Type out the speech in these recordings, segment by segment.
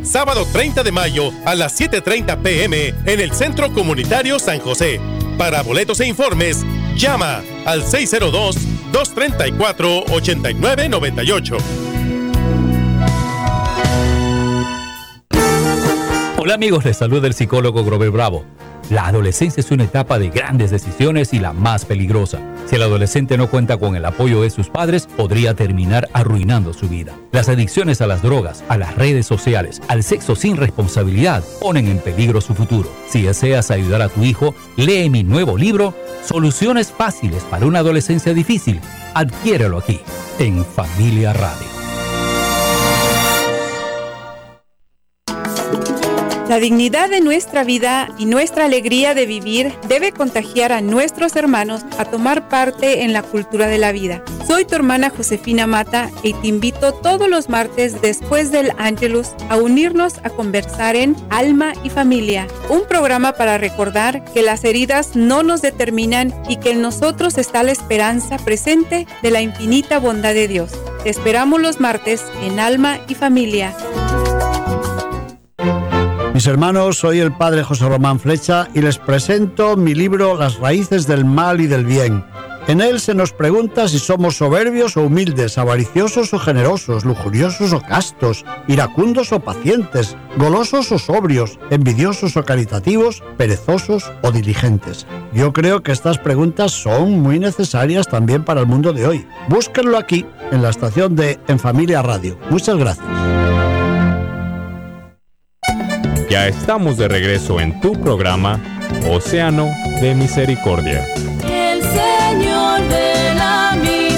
sábado 30 de mayo a las 7:30 p.m. en el Centro Comunitario San José. Para boletos e informes, llama al 602-234-8998. Hola amigos, les saluda el psicólogo Grover Bravo. La adolescencia es una etapa de grandes decisiones y la más peligrosa. Si el adolescente no cuenta con el apoyo de sus padres, podría terminar arruinando su vida. Las adicciones a las drogas, a las redes sociales, al sexo sin responsabilidad, ponen en peligro su futuro. Si deseas ayudar a tu hijo, lee mi nuevo libro, Soluciones Fáciles para una Adolescencia Difícil. Adquiérelo aquí, en Familia Radio. La dignidad de nuestra vida y nuestra alegría de vivir debe contagiar a nuestros hermanos a tomar parte en la cultura de la vida. Soy tu hermana Josefina Mata y te invito todos los martes después del Angelus a unirnos a conversar en Alma y Familia, un programa para recordar que las heridas no nos determinan y que en nosotros está la esperanza presente de la infinita bondad de Dios. Te esperamos los martes en Alma y Familia. Mis hermanos, soy el padre José Román Flecha y les presento mi libro Las raíces del mal y del bien. En él se nos pregunta si somos soberbios o humildes, avariciosos o generosos, lujuriosos o castos, iracundos o pacientes, golosos o sobrios, envidiosos o caritativos, perezosos o diligentes. Yo creo que estas preguntas son muy necesarias también para el mundo de hoy. Búsquenlo aquí, en la estación de En Familia Radio. Muchas gracias. Ya estamos de regreso en tu programa Océano de Misericordia. El Señor de la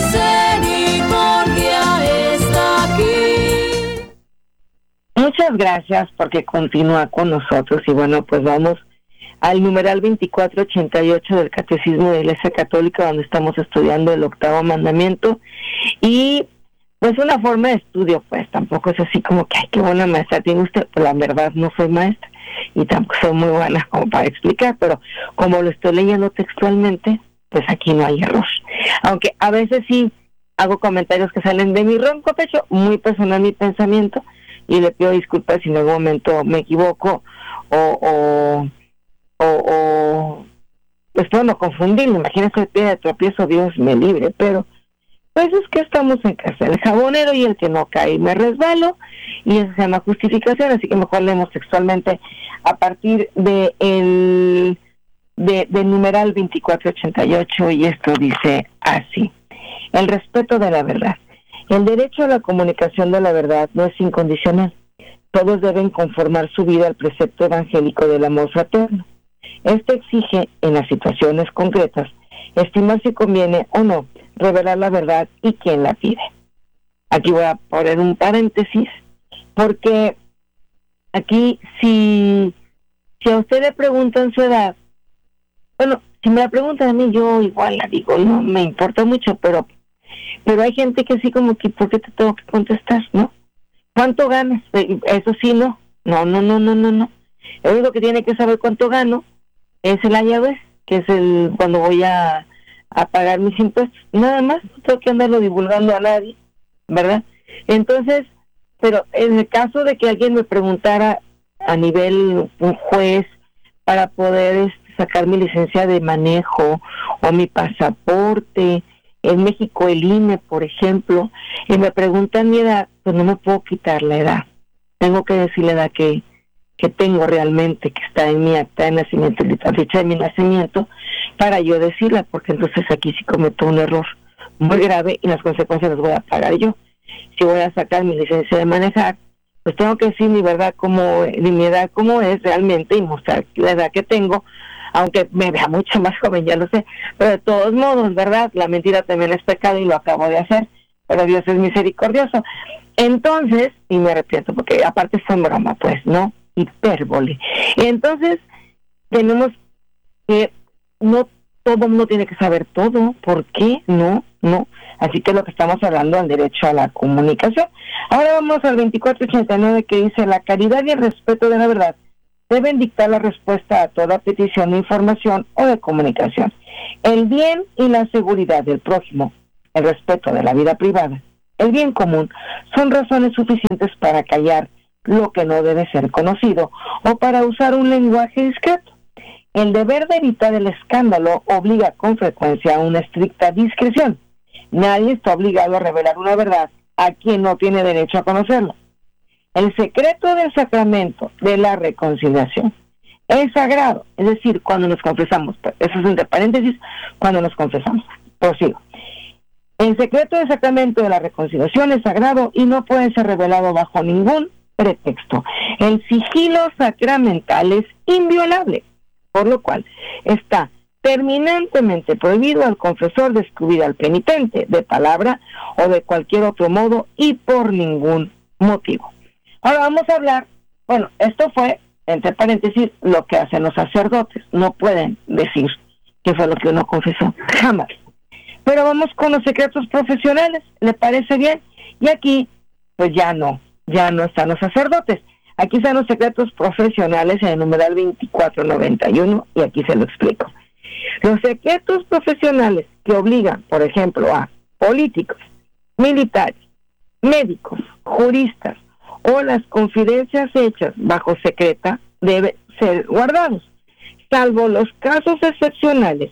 Misericordia está aquí. Muchas gracias porque continúa con nosotros y bueno, pues vamos al numeral 2488 del Catecismo de la Iglesia Católica, donde estamos estudiando el 8º mandamiento y pues una forma de estudio, pues tampoco es así como que, ay, qué buena maestra tiene usted. Pues la verdad no soy maestra y tampoco soy muy buena como para explicar, pero como lo estoy leyendo textualmente, pues aquí no hay error. Aunque a veces sí hago comentarios que salen de mi ronco pecho, muy personal mi pensamiento, y le pido disculpas si en algún momento me equivoco o pues bueno, confundirme. Imagínese el pie de tropiezo, Dios me libre, pero pues es que estamos en casa del jabonero y el que no cae me resbalo, y eso se llama justificación, así que mejor leemos textualmente a partir de del numeral 2488, y esto dice así: el respeto de la verdad. El derecho a la comunicación de la verdad no es incondicional. Todos deben conformar su vida al precepto evangélico del amor fraterno. Este exige, en las situaciones concretas, estimar si conviene o no revelar la verdad y quién la pide. Aquí voy a poner un paréntesis, porque aquí si a usted le preguntan su edad, bueno, si me la preguntan a mí, yo igual la digo, no me importa mucho, pero hay gente que sí como que, ¿por qué te tengo que contestar, no? ¿Cuánto ganas? Eso sí, no. No. Lo único que tiene que saber cuánto gano es el IRS, que es cuando voy a pagar mis impuestos. Nada más, no tengo que andarlo divulgando a nadie, ¿verdad? Entonces, pero en el caso de que alguien me preguntara a nivel un juez para poder sacar mi licencia de manejo o mi pasaporte, en México el INE, por ejemplo, y me preguntan mi edad, pues no me puedo quitar la edad. Tengo que decir la edad que tengo realmente, que está en mi acta de nacimiento, la fecha de mi nacimiento, para yo decirla, porque entonces aquí sí cometo un error muy grave y las consecuencias las voy a pagar yo. Si voy a sacar mi licencia de manejar, pues tengo que decir mi verdad mi edad como es realmente y mostrar la edad que tengo, aunque me vea mucho más joven, ya lo sé, pero de todos modos, ¿verdad? La mentira también es pecado y lo acabo de hacer, pero Dios es misericordioso. Entonces, y me arrepiento, porque aparte fue en broma, pues, ¿no? Hipérbole. Entonces, tenemos que, no todo el mundo tiene que saber todo. ¿Por qué? No. Así que lo que estamos hablando del derecho a la comunicación. Ahora vamos al 2489, que dice: la caridad y el respeto de la verdad deben dictar la respuesta a toda petición de información o de comunicación. El bien y la seguridad del prójimo, el respeto de la vida privada, el bien común, son razones suficientes para callar lo que no debe ser conocido o para usar un lenguaje discreto. El deber de evitar el escándalo obliga con frecuencia a una estricta discreción. Nadie está obligado a revelar una verdad a quien no tiene derecho a conocerla. El secreto del sacramento de la reconciliación es sagrado, es decir, cuando nos confesamos. Eso es entre paréntesis, cuando nos confesamos. Prosigo. El secreto del sacramento de la reconciliación es sagrado y no puede ser revelado bajo ningún pretexto. El sigilo sacramental es inviolable, por lo cual está terminantemente prohibido al confesor descubrir al penitente de palabra o de cualquier otro modo y por ningún motivo. Ahora vamos a hablar, bueno, esto fue, entre paréntesis, lo que hacen los sacerdotes. No pueden decir que fue lo que uno confesó, jamás. Pero vamos con los secretos profesionales, ¿le parece bien? Y aquí, pues ya no están los sacerdotes. Aquí están los secretos profesionales en el numeral 2491 y aquí se lo explico. Los secretos profesionales que obligan, por ejemplo, a políticos, militares, médicos, juristas o las confidencias hechas bajo secreta deben ser guardados, salvo los casos excepcionales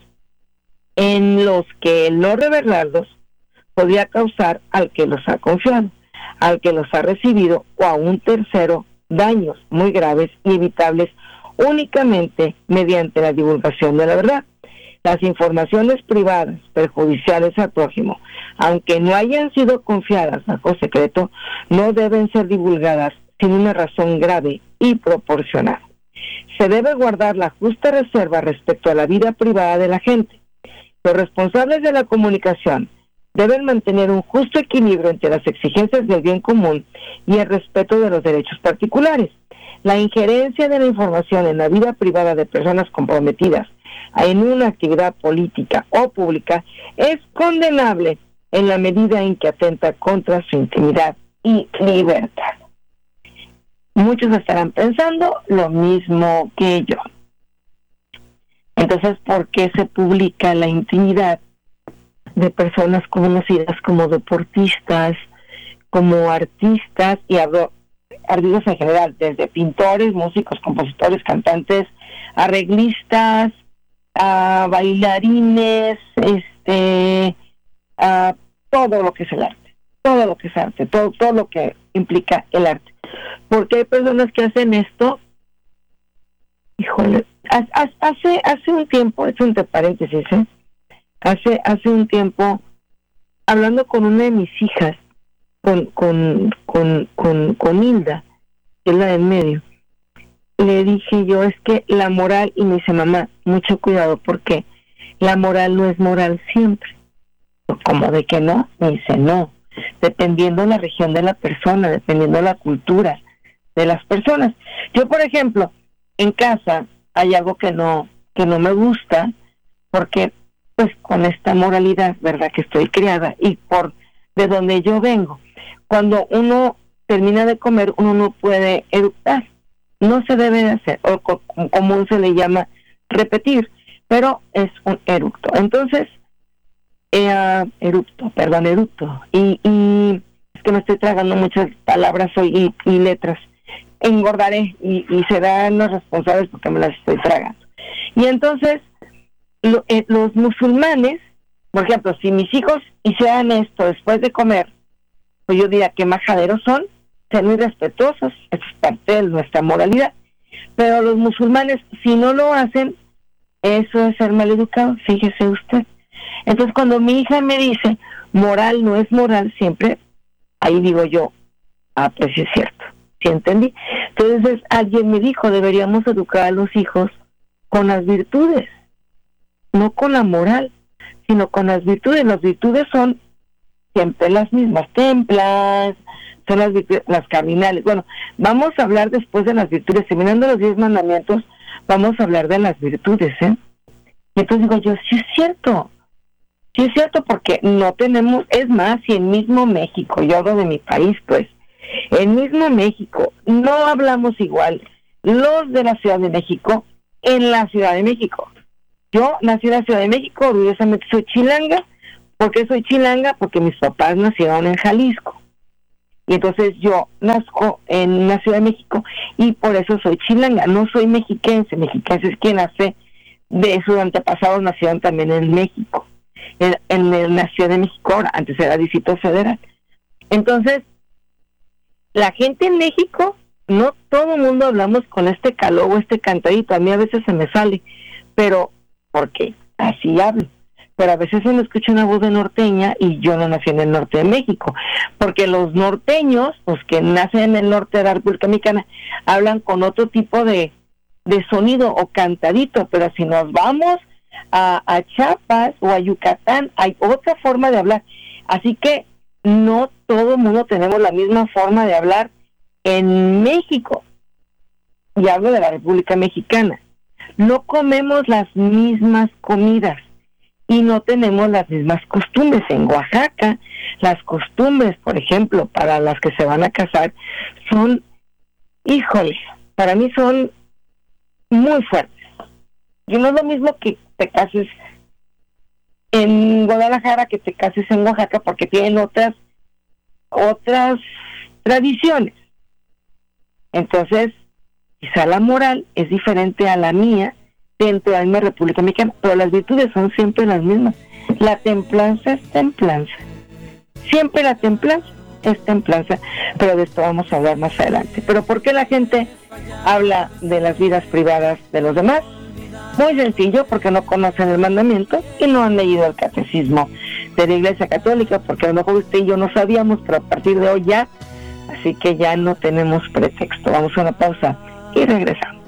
en los que el no revelarlos podría causar al que los ha confiado, al que los ha recibido o a un tercero daños muy graves y evitables únicamente mediante la divulgación de la verdad. Las informaciones privadas perjudiciales al prójimo, aunque no hayan sido confiadas bajo secreto, no deben ser divulgadas sin una razón grave y proporcionada. Se debe guardar la justa reserva respecto a la vida privada de la gente. Los responsables de la comunicación deben mantener un justo equilibrio entre las exigencias del bien común y el respeto de los derechos particulares. La injerencia de la información en la vida privada de personas comprometidas en una actividad política o pública es condenable en la medida en que atenta contra su intimidad y libertad. Muchos estarán pensando lo mismo que yo. Entonces, ¿por qué se publica la intimidad de personas conocidas como deportistas, como artistas, y artistas en general, desde pintores, músicos, compositores, cantantes, arreglistas, a bailarines, a todo lo que es el arte, todo lo que es arte, todo lo que implica el arte? Porque hay personas que hacen esto, híjole, hace un tiempo, es entre paréntesis, hace un tiempo, hablando con una de mis hijas, con Hilda, que es la del medio, le dije yo, es que la moral, y me dice, mamá, mucho cuidado, porque la moral no es moral siempre. ¿Cómo de que no? Me dice, no, dependiendo la región de la persona, dependiendo la cultura de las personas. Yo, por ejemplo, en casa hay algo que no me gusta, porque pues con esta moralidad, verdad, que estoy criada y por de donde yo vengo, cuando uno termina de comer, uno no puede eructar, no se debe de hacer, o como se le llama, repetir, pero es un eructo. Entonces, eructo, y es que me estoy tragando muchas palabras hoy y letras, engordaré y serán los responsables porque me las estoy tragando. Y entonces, los musulmanes, por ejemplo, si mis hijos hicieran esto después de comer, pues yo diría que majaderos son, ser muy respetuosos, eso es parte de nuestra moralidad. Pero los musulmanes, si no lo hacen, eso es ser maleducado, fíjese usted. Entonces, cuando mi hija me dice, moral no es moral siempre, ahí digo yo, pues sí es cierto, ¿sí entendí? Entonces, alguien me dijo, deberíamos educar a los hijos con las virtudes, no con la moral, sino con las virtudes. Las virtudes son siempre las mismas, templas, son las virtudes, las cardinales. Bueno, vamos a hablar después de las virtudes, terminando los 10 mandamientos, vamos a hablar de las virtudes, Y entonces digo yo, sí es cierto, porque no tenemos, es más, si en mismo México, yo hablo de mi país, pues, en mismo México, no hablamos igual los de la Ciudad de México en la Ciudad de México. Yo nací en la Ciudad de México, orgullosamente soy chilanga. ¿Por qué soy chilanga? Porque mis papás nacieron en Jalisco. Y entonces yo nazco en la Ciudad de México y por eso soy chilanga, no soy mexiquense. Mexiquense es quien nace de sus antepasados, nacieron también en México, en la Ciudad de México, ahora, antes era Distrito Federal. Entonces, la gente en México, no todo el mundo hablamos con este calor o este cantadito, a mí a veces se me sale, pero porque así hablo. Pero a veces se me escucha una voz de norteña y yo no nací en el norte de México, porque los norteños, los que nacen en el norte de la República Mexicana, hablan con otro tipo de sonido o cantadito, pero si nos vamos a Chiapas o a Yucatán, hay otra forma de hablar. Así que no todo el mundo tenemos la misma forma de hablar en México, y hablo de la República Mexicana. No comemos las mismas comidas y no tenemos las mismas costumbres. En Oaxaca, las costumbres, por ejemplo, para las que se van a casar, son, híjole, para mí son muy fuertes. Y no es lo mismo que te cases en Guadalajara que te cases en Oaxaca, porque tienen otras tradiciones. Entonces, quizá la moral es diferente a la mía dentro de la misma República Mexicana, pero las virtudes son siempre las mismas. La templanza es templanza. Siempre la templanza es templanza, pero de esto vamos a hablar más adelante. Pero ¿por qué la gente habla de las vidas privadas de los demás? Muy sencillo, porque no conocen el mandamiento y no han leído el catecismo de la Iglesia Católica, porque a lo mejor usted y yo no sabíamos, pero a partir de hoy ya, así que ya no tenemos pretexto. Vamos a una pausa y regresamos.